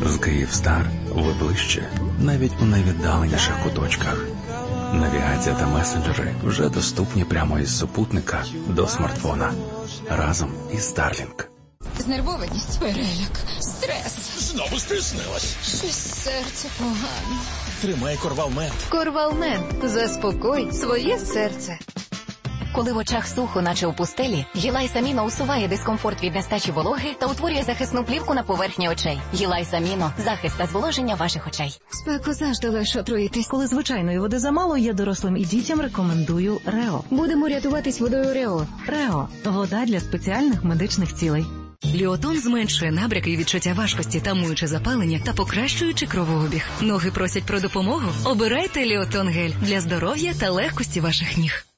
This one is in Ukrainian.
З Київстар ви ближче, навіть у найвіддаленіших куточках. Навігація та месенджери вже доступні прямо із супутника до смартфона. Разом із Starlink. Знервованість, переляк, стрес. Знову стиснилась. Щось серце погано. Тримай Корвалмент. Корвалмент. Заспокой своє серце. Коли в очах сухо, наче у пустелі, Гілайс-Аміно усуває дискомфорт від нестачі вологи та утворює захисну плівку на поверхні очей. Гілайс-Аміно – захист та зволоження ваших очей. Спеку завжди легше отруїтись. Коли звичайної води замало, я дорослим і дітям рекомендую Рео. Будемо рятуватись водою Рео. Рео – вода для спеціальних медичних цілей. Ліотон зменшує набряки і відчуття важкості, тамуючи запалення та покращуючи кровообіг. Ноги просять про допомогу? Обирайте Ліотон гель для здоров'я та легкості ваших ніг.